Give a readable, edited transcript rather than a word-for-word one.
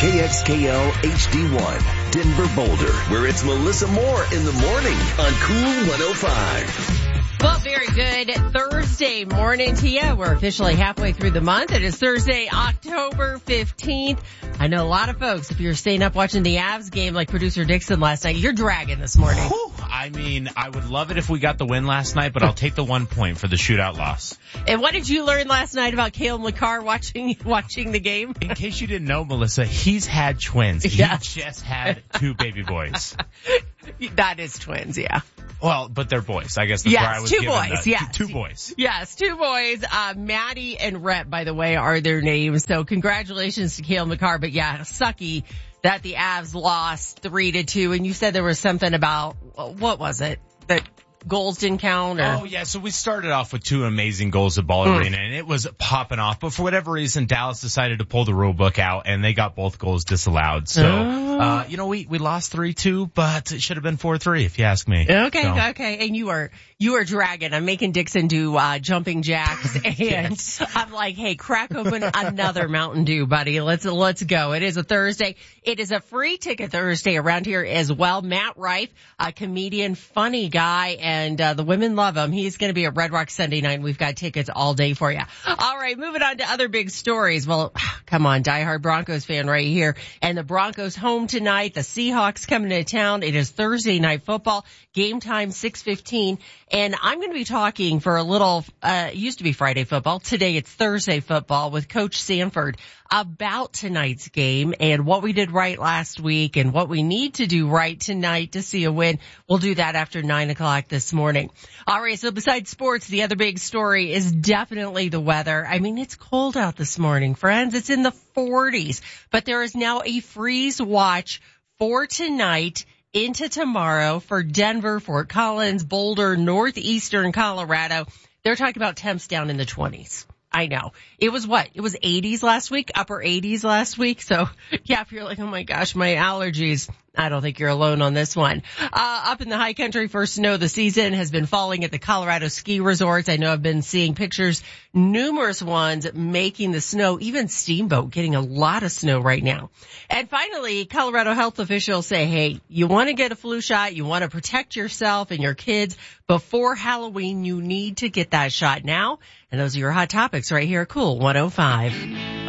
KXKL HD1, Denver Boulder, where it's Melissa Moore in the morning on Cool 105. Well, very good Thursday morning to you. We're officially halfway through the month. It is Thursday, October 15th. I know a lot of folks, if you're staying up watching the Avs game like producer Dixon last night, you're dragging this morning. Whew. I mean, I would love it if we got the win last night, but I'll take the 1 point for the shootout loss. And what did you learn last night about Cale McCarr watching the game? In case you didn't know, Melissa, he's had twins. Yeah. He just had two baby boys. That is twins, yeah. Well, but they're boys. I guess that's where I was two boys, yes. Two boys. Yes, two boys. Maddie and Rhett, by the way, are their names. So congratulations to Cale McCarr. But yeah, sucky that the Avs lost 3-2. And you said there was something about, what was it? That goals didn't count? Or? Oh, yeah. So we started off with two amazing goals at Ball Arena, and it was popping off. But for whatever reason, Dallas decided to pull the rule book out, and they got both goals disallowed. So, we lost 3-2, but it should have been 4-3, if you ask me. Okay. And you are dragging. I'm making Dixon do jumping jacks, and yes. I'm like, hey, crack open another Mountain Dew, buddy. Let's go. It is a Thursday. It is a free ticket Thursday around here as well. Matt Rife, a comedian, funny guy, and the women love him. He's going to be at Red Rock Sunday night, and we've got tickets all day for you. All right, moving on to other big stories. Well, come on, diehard Broncos fan right here. And the Broncos home tonight. The Seahawks coming to town. It is Thursday night football. Game time 6:15. And I'm going to be talking for a little, it used to be Friday football. Today it's Thursday football with Coach Sanford about tonight's game and what we did right last week and what we need to do right tonight to see a win. We'll do that after 9 o'clock this morning. All right. So besides sports, the other big story is definitely the weather. I mean, it's cold out this morning, friends. It's in the 40s, but there is now a freeze watch for tonight into tomorrow for Denver, Fort Collins, Boulder, northeastern Colorado. They're talking about temps down in the 20s. I know. It was 80s last week, upper 80s last week. So yeah, if you're like, oh my gosh, my allergies, I don't think you're alone on this one. Up in the high country for snow, the season has been falling at the Colorado ski resorts. I know I've been seeing pictures, numerous ones making the snow, even Steamboat getting a lot of snow right now. And finally, Colorado health officials say, hey, you want to get a flu shot, you want to protect yourself and your kids before Halloween, you need to get that shot now. And those are your hot topics right here at Cool 105.